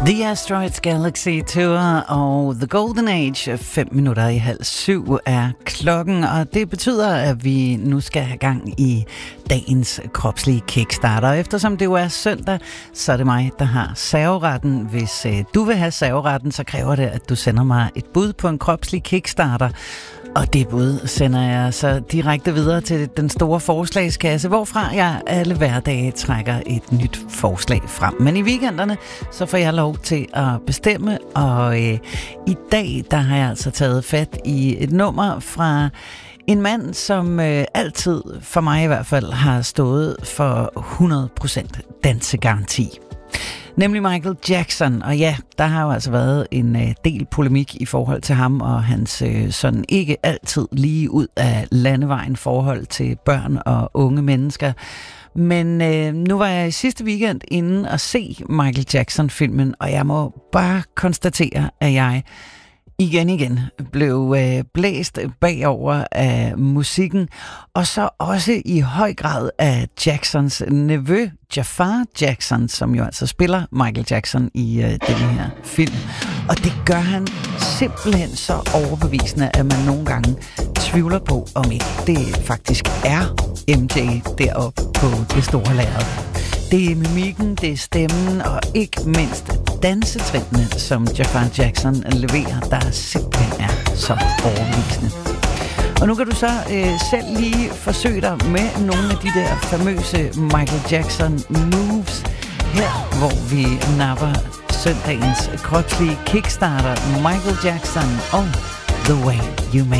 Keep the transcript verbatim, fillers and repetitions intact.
The Asteroids Galaxy Tour og The Golden Age. Fem minutter i halv syv er klokken, og det betyder, at vi nu skal have gang i dagens kropslige kickstarter. Eftersom det jo er søndag, så er det mig, der har serveretten. Hvis øh, du vil have serveretten, så kræver det, at du sender mig et bud på en kropslig kickstarter. Og det bud sender jeg så direkte videre til den store forslagskasse, hvorfra jeg alle hverdage trækker et nyt forslag frem. Men i weekenderne, så får jeg lov til at bestemme, og øh, i dag, der har jeg altså taget fat i et nummer fra en mand, som øh, altid, for mig i hvert fald, har stået for hundrede procent dansegaranti. Nemlig Michael Jackson, og ja, der har jo altså været en øh, del polemik i forhold til ham og hans øh, sådan ikke altid lige ud af landevejen forhold til børn og unge mennesker. Men øh, nu var jeg i sidste weekend inde og se Michael Jackson-filmen, og jeg må bare konstatere, at jeg igen igen blev øh, blæst bagover af musikken, og så også i høj grad af Jacksons nevø, Jafar Jackson, som jo altså spiller Michael Jackson i øh, denne her film. Og det gør han simpelthen så overbevisende, at man nogle gange tvivler på, om ikke det faktisk er M J deroppe på det store lærred. Det er mimikken, det er stemmen, og ikke mindst dansetrinene, som Jafar Jackson leverer, der simpelthen er så overbevisende. Og nu kan du så øh, selv lige forsøge dig med nogle af de der famøse Michael Jackson moves, her hvor vi napper søndagens kropslige kickstarter, Michael Jackson og The Way You Make